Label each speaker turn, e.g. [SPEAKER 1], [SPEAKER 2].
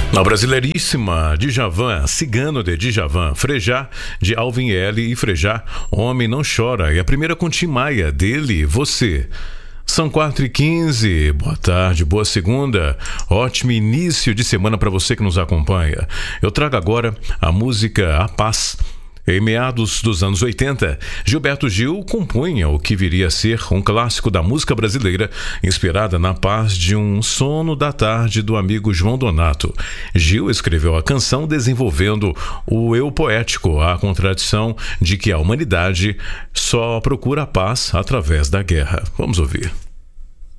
[SPEAKER 1] Na Brasileiríssima, Djavan, Cigano de Djavan, Frejá, de Alvin L. e Frejá, Homem Não Chora, e a primeira com Tim Maia, dele, Você. São 4h15, boa tarde, boa segunda, ótimo início de semana para você que nos acompanha. Eu trago agora a música A Paz. Em meados dos anos 80, Gilberto Gil compunha o que viria a ser um clássico da música brasileira, inspirada na paz de um sono da tarde do amigo João Donato. Gil escreveu a canção desenvolvendo o eu poético, a contradição de que a humanidade só procura a paz através da guerra. Vamos ouvir.